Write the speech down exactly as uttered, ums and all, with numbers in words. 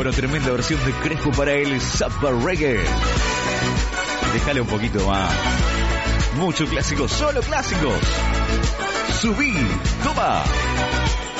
Bueno, tremenda versión de Crespo para el Zappa Reggae. Déjale un poquito más. Muchos clásicos, solo clásicos. Subí, toma.